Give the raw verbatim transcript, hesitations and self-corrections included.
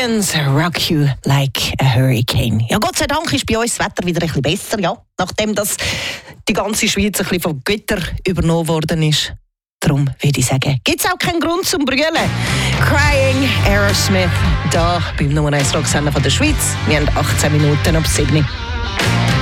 Scorpions, Rock You Like a Hurricane. Ja, Gott sei Dank ist bei uns das Wetter wieder ein bisschen besser, ja. Nachdem das die ganze Schweiz ein bisschen vom Götter übernommen worden ist. Darum würde ich sagen, gibt es auch keinen Grund zum Brüllen. Crying Aerosmith, da beim Nummer eins Rocksender von der Schweiz. Wir haben achtzehn Minuten ab sieben.